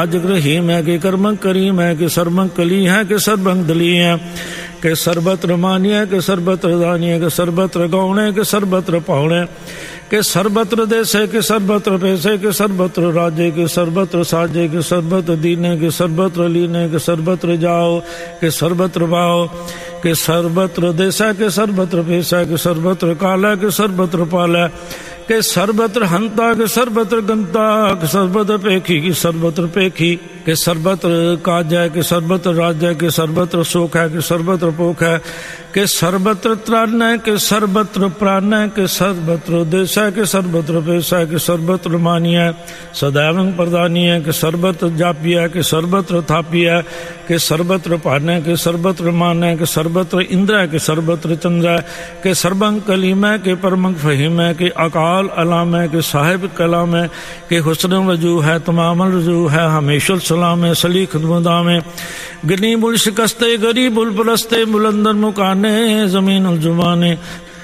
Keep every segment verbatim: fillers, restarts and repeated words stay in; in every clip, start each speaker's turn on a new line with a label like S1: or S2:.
S1: जग रहीम है कि कर्मं करीम है कि सर्वं कली है कि सर्वं दली है कि सर्वत्र मान्य कि सर्वत्र दान्य कि सर्वत्र गौणे कि सर्वत्र पावणे कि सर्वत्र देशे कि सर्वत्र पैसे कि सर्वत्र राज्य कि सर्वत्र साजे कि सर्वत्र दीने कि सर्वत्र लीने कि सर्वत्र जाओ कि सर्वत्र भाओ कि सर्वत्र देशा कि सर्वत्र पैसा कि सर्वत्र काला कि सर्वत्र पाला कि सर्वत्र हंता कि सर्वत्र गंता कि सर्वत्र पेखी कि सर्वत्र पेखी कि सर्वत्र काज है कि सर्वत्र राज्य है कि सर्वत्र सुख है कि सर्वत्र पोख है कि सर्वत्र त्राण है कि सर्वत्र प्राण है कि सर्वत्र देश है कि सर्वत्र पैसा है कि सर्वत्र मानी है सदैव प्रदानी है कि सर्वत्र जापी है कि सर्वत्र थापी है कि सर्वत्र पान है कि सर्वत्र मान है कि सर्वत्र इंद्र है कि सर्वत्र चंद्र है कि सर्वं कलीम है कि परमं फहीम है कि अकाल अलाम है कि साहिब कलाम है कि हुस्न वजू है तमाम रजू है हमेशा सलाम है सली खुदमुदा में गनी बुल शिकस्ते गरीब उल पुलस्ते बुलंदर मुकाने जमीन उल जुबाने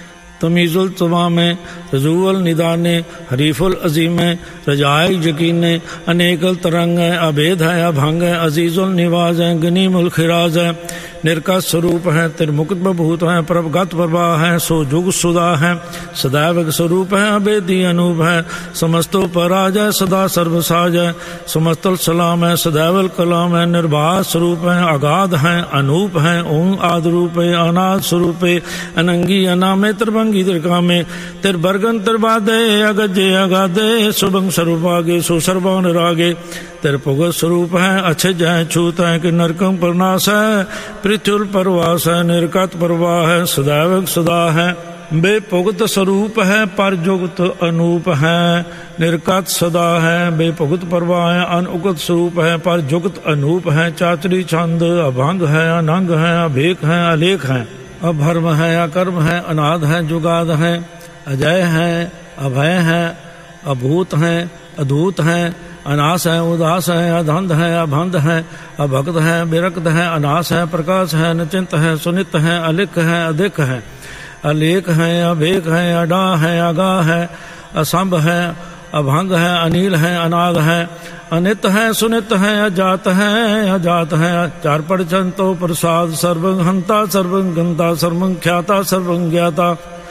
S1: तमीज़ुल तमामे रजूअल निदाने हरीफुल अजीमे रजाए यकीने अनेकल तरंग है अभेद है अभंग है अजीज़ुल निवाज है गनीमुल खिराज है निर्का स्वरूप है तिरमुक्त बभूत है प्रभगत प्रभा है सो जुग सुदा है सदैव स्वरूप है अभेदी अनूप है समस्तो पराज है सदा सर्वसाज है समस्तल सलाम है सदैवल कलाम है निर्बाध स्वरूप है अगाध है अनूप है ओं आद रूप है अनाद स्वरूप है अनंगी अनामे तिरभंगी तिरकामे तिरबर्गन तिरबादे अगजे अगाधे सुभंग स्वरूपागे सुसर्वान रागे तिरपुगत स्वरूप है अच्छे जय छूत है कि नरकं परनाश है पृथ्वी परवास है निर्कत परवाह है सदैव सदा है बेपुगत स्वरूप है परजुगत अनूप है निर्कत सदा है बेपुगत परवाह है अनुगत स्वरूप है परजुगत अनूप है चातरी छंद अभंग है अनंग है अभेक है अलेख है अभर्म है अकर्म है अनाद है जुगाद है अजय है अभय है अभूत है अधूत है अनास है उदास है अधंध है अभंध है अभक्त है विरक्त है अनास है प्रकाश है निचिंत है सुनित है अलिख है अधिक है अलेख है अभेक है अडा है अगा है असंभ है अभंग है अनिल है अनाग है अनित है सुनित है अजात है अजात है चार परचंतो प्रसाद सर्वं हंता सर्वं गंता सर्वं ख्याता सर्वं ज्ञाता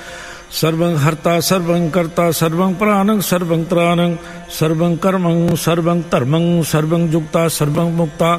S1: सर्वं हर्ता सर्वं कर्ता सर्वं प्राणं सर्वं त्राणं सर्वं कर्मं सर्वं धर्मं सर्वं जुक्ता सर्वं मुक्ता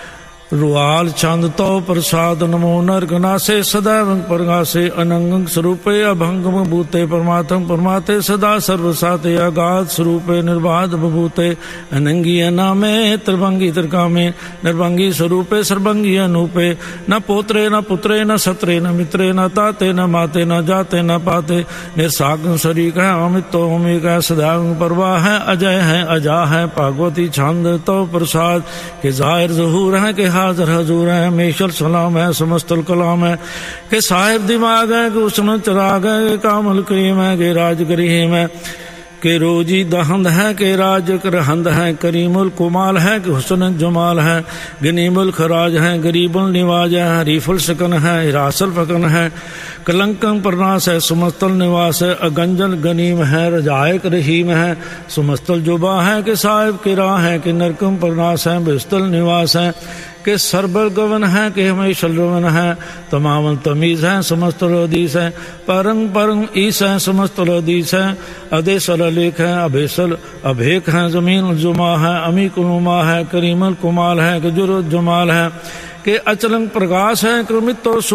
S1: रुआल चांद तो प्रसाद नमो नरगनासे सदैव परगासे अनंग स्वरूपे अभंगम भूते परमात्म परमाते सदा सर्वसाते अगाध स्वरूपे निर्बाध बभूते अनंगी अनामे त्रिभंगी त्रिकामे निर्भंगी स्वरूपे सर्वंगी अनूपे न पोत्रे न पुत्रे न सत्रे न मित्रे न ताते न माते न जाते न पाते निर्साग शरीक है अमितो अमिक है सदैव परवाह है अजय है अजा है भागवती छंद तो प्रसाद के जाहिर जहूर है के हाजिर हजूर है हमेशा सलाम है समस्तल कलाम है कि साहिब दिमाग है कि उसने चराग है कि कामल करीम है कि राज करीम है कि रोजी दहंद है कि राज करहंद है करीमुल कुमाल है कि हुस्न जमाल है गनीमुल खराज है गरीबुल निवाज है हरीफुल सकन है हिरासल फकन है कलंकं प्रनाश है सुमस्तल निवास है अगंजल गनीम है रजायक रहीम है सुमस्तल जुबा है कि साहिब किरा है कि नरकम प्रनाश है बेस्तल निवास है कि सरबर गवन है कि हमेशा रवन है तमाम तमीज़ है समस्त हदीस है परंग परंग ईस है समस्त हदीस है अदेसल अलेख है अभेसल अभेक है जमीन जुमा है अमी कुनुमा है करीमल कुमाल है कि जुर जमाल है कि अचलंग प्रकाश है क्रमित